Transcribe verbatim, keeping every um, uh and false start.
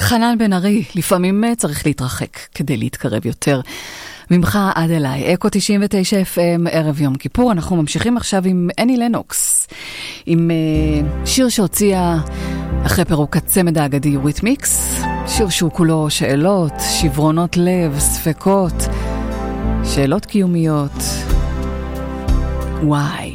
חנן בן ארי, לפעמים צריך להתרחק כדי להתקרב יותר. ממך עד אליי, אקו תשעים ותשע אף אם, ערב יום כיפור. אנחנו ממשיכים עכשיו עם אני לנוקס, עם uh, שיר שהוציאה אחרי פירוק הצמד האגדי יוריתמיקס, שיר שהוא כולו שאלות, שברונות לב, ספקות, שאלות קיומיות. וואי.